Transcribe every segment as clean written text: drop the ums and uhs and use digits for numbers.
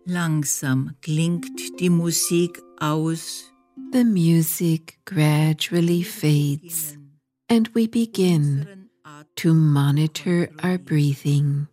Langsam klingt die Musik aus. The music gradually fades, and we begin to monitor our breathing.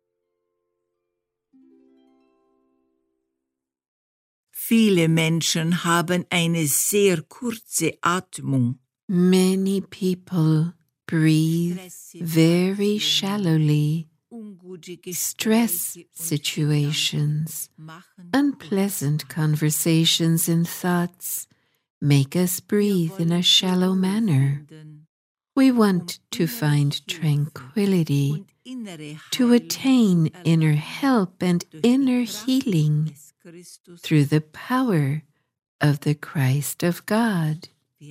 Viele Menschen haben eine sehr kurze Atmung. Many people breathe very shallowly. Stress situations, unpleasant conversations and thoughts make us breathe in a shallow manner. We want to find tranquility, to attain inner help and inner healing through the power of the Christ of God.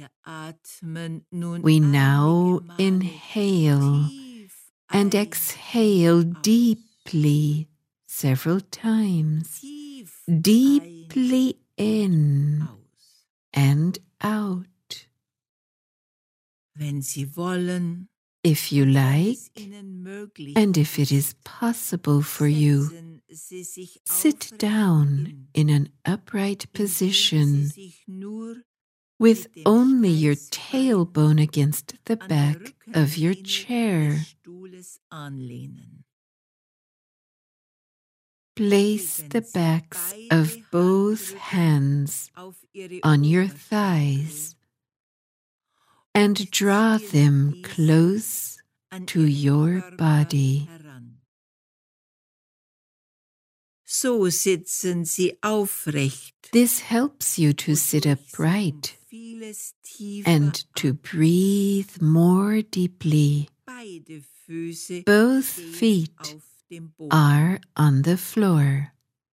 We now inhale and exhale deeply several times, deeply in and out. If you like, and if it is possible for you, sit down in an upright position with only your tailbone against the back of your chair. Place the backs of both hands on your thighs and draw them close to your body. So sitzen sie aufrecht. This helps you to sit upright and to breathe more deeply. Both feet are on the floor.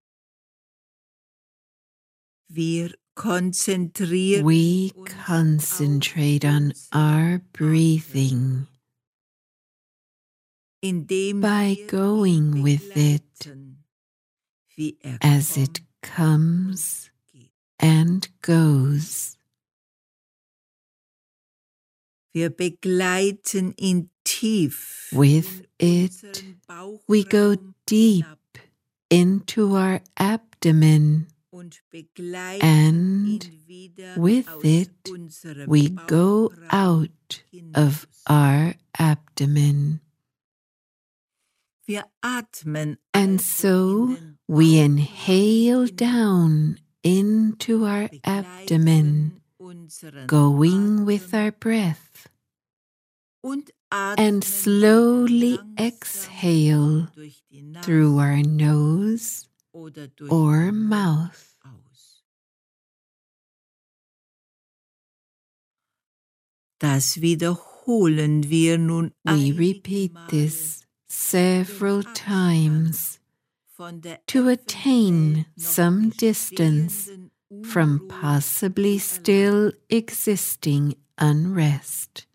We concentrate on our breathing by going with it as it comes and goes. Wir begleiten ihn tief. With it, we go deep into our abdomen, and with it, we go out of our abdomen. And so we inhale down into our abdomen, going with our breath, and slowly exhale through our nose or mouth. Das wiederholen wir nun. We repeat this several times to attain some distance from possibly still existing unrest.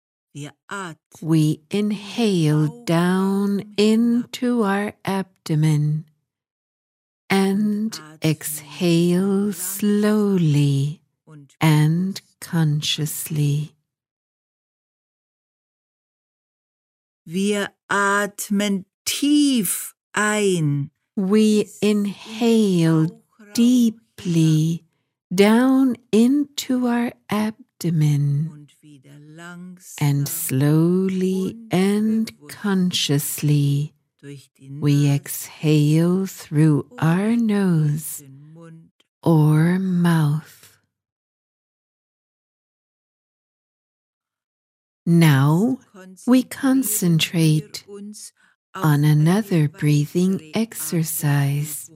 We inhale down into our abdomen and exhale slowly and consciously. Wir atmen tief ein. We inhale deeply down into our abdomen and slowly and consciously we exhale through our nose or mouth. Now we concentrate on another breathing exercise.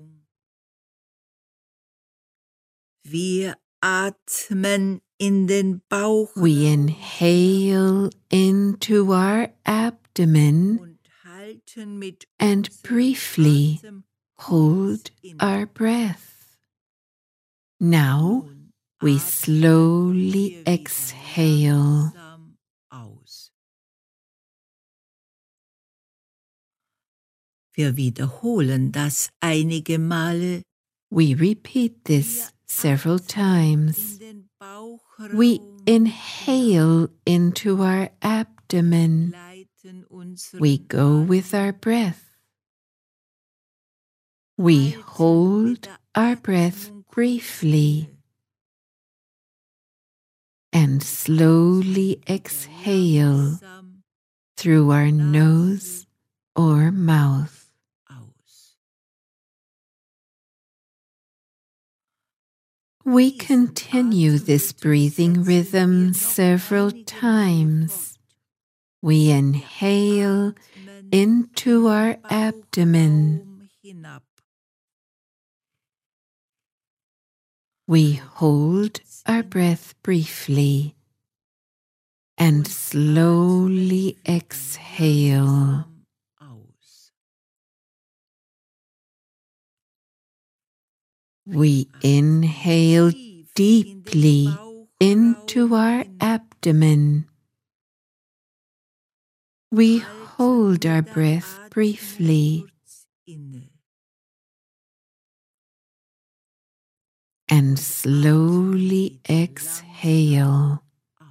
Wir atmen in den Bauch. We inhale into our abdomen and briefly hold our breath. Now we slowly exhale. Wir wiederholen das einige Male. We repeat this several times. We inhale into our abdomen. We go with our breath. We hold our breath briefly and slowly exhale through our nose or mouth. We continue this breathing rhythm several times. We inhale into our abdomen. We hold our breath briefly and slowly exhale. We inhale deeply into our abdomen. We hold our breath briefly and slowly exhale.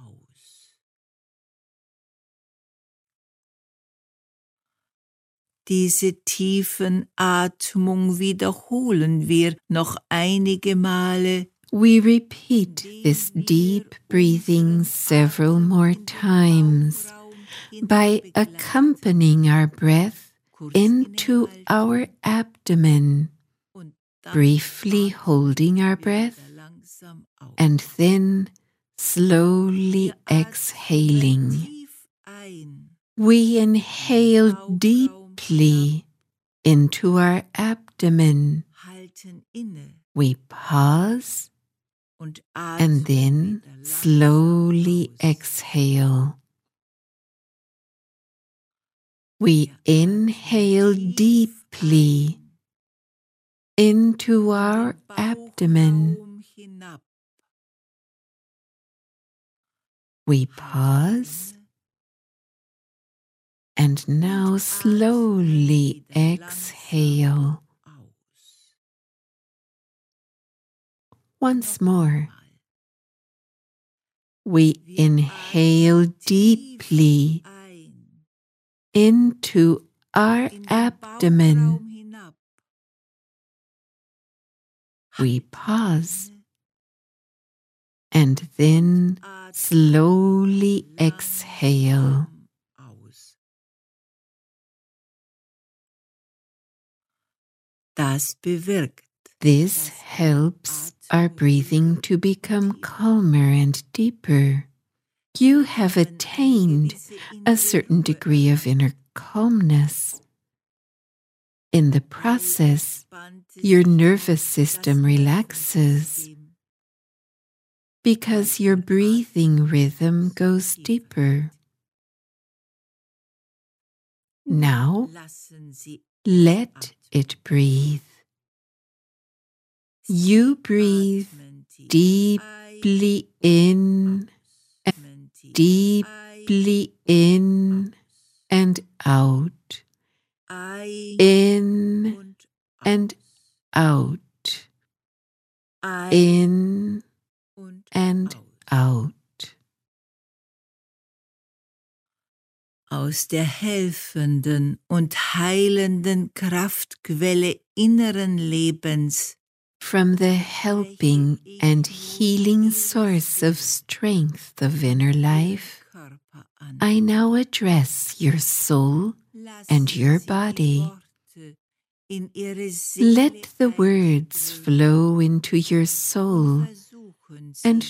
Diese tiefen Atmung wiederholen wir noch einige Male. We repeat this deep breathing several more times by accompanying our breath into our abdomen, briefly holding our breath and then slowly exhaling. We inhale deeply into our abdomen. We pause and then slowly exhale. We inhale deeply into our abdomen. We pause and now slowly exhale. Once more. We inhale deeply into our abdomen. We pause and then slowly exhale. Das bewirkt. This helps our breathing to become calmer and deeper. You have attained a certain degree of inner calmness. In the process, your nervous system relaxes because your breathing rhythm goes deeper. Now, let it breathe. You breathe deeply in, deeply in and out, in and out, in and out. Aus der helfenden und heilenden Kraftquelle inneren Lebens, from the helping and healing source of strength of inner life, I now address your soul and your body. Let the words flow into your soul and